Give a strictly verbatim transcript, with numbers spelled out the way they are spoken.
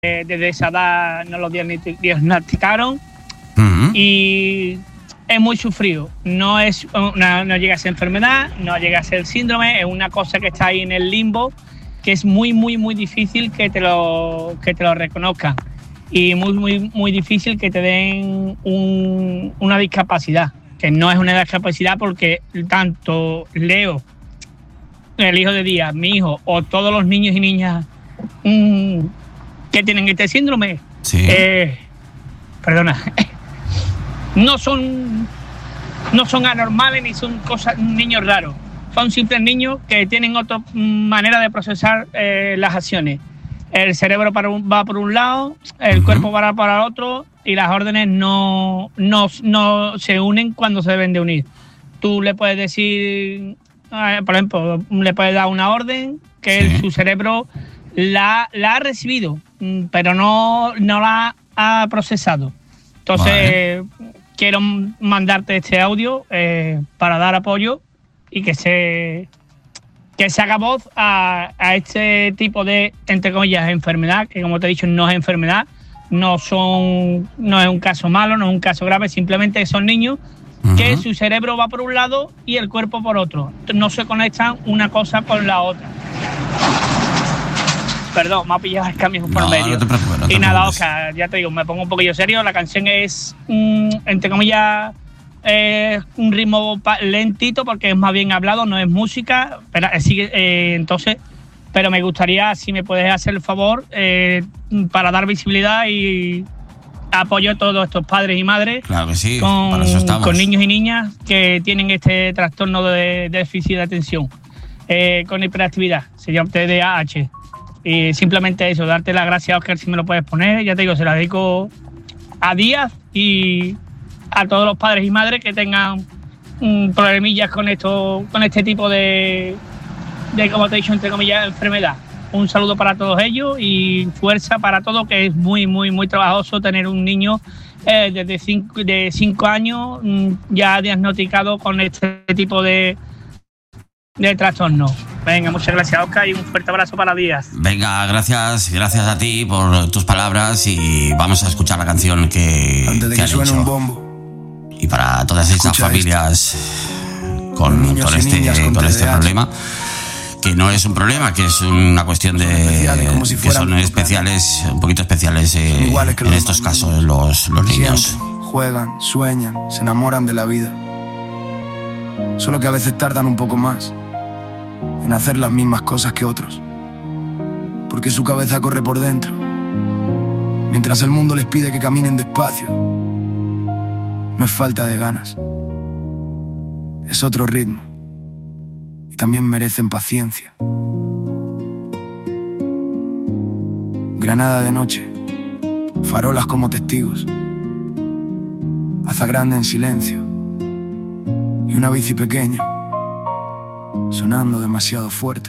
desde esa edad nos lo diagnosticaron uh-huh. y es muy sufrido. No, es una, no llega a ser enfermedad, no llega a ser síndrome, es una cosa que está ahí en el limbo, que es muy, muy, muy difícil que te lo, que te lo reconozcan y muy, muy, muy difícil que te den un, una discapacidad, que no es una discapacidad porque tanto Leo, el hijo de Díaz, mi hijo, o todos los niños y niñas mmm, que tienen este síndrome, sí. eh, perdona, no son, no son anormales ni son cosas, niños raros. Son simples niños que tienen otra manera de procesar eh, las acciones. El cerebro para un, va por un lado, el uh-huh. cuerpo va para el otro y las órdenes no, no, no se unen cuando se deben de unir. Tú le puedes decir, eh, por ejemplo, le puedes dar una orden que sí. el, su cerebro la, la ha recibido, pero no, no la ha procesado. Entonces, vale. quiero mandarte este audio eh, para dar apoyo y que se que se haga voz a, a este tipo de, entre comillas, enfermedad, que como te he dicho no es enfermedad, no son no es un caso malo, no es un caso grave, simplemente son niños uh-huh. que su cerebro va por un lado y el cuerpo por otro, no se conectan una cosa con la otra. Perdón, me ha pillado el cambio por no, medio. No te preocupes, no te y nada, preocupes. Oscar, ya te digo, me pongo un poquillo serio. La canción es, mm, entre comillas, eh, un ritmo lentito porque es más bien hablado, no es música. Pero, eh, sigue, eh, entonces, pero me gustaría, si me puedes hacer el favor, eh, para dar visibilidad y apoyo a todos estos padres y madres. Claro que sí, con, para eso estamos. Con niños y niñas que tienen este trastorno de, de déficit de atención eh, con hiperactividad, se llama T D A H. Y simplemente eso, darte las gracias, Oscar, si me lo puedes poner. Ya te digo, se la dedico a Díaz y a todos los padres y madres que tengan um, problemillas con esto, con este tipo de, de, como te he dicho, entre comillas, enfermedad. Un saludo para todos ellos y fuerza para todo, que es muy, muy, muy trabajoso tener un niño eh, desde cinco, de cinco años um, ya diagnosticado con este tipo de, de trastorno. Venga, muchas gracias, Oscar, y un fuerte abrazo para Díaz. Venga, gracias, gracias a ti por tus palabras y vamos a escuchar la canción que, Antes de que que suene han hecho. un bombo. Y para todas estas Escucha familias con, con este, con con este problema, que no es un problema, que es una cuestión de si que son especiales, un poquito especiales eh, en estos casos los, los niños. Sienten, juegan, sueñan, se enamoran de la vida. Solo que a veces tardan un poco más en hacer las mismas cosas que otros, porque su cabeza corre por dentro, mientras el mundo les pide que caminen despacio. No es falta de ganas, es otro ritmo, y también merecen paciencia. Granada de noche, farolas como testigos, Azagrande en silencio, y una bici pequeña sonando demasiado fuerte.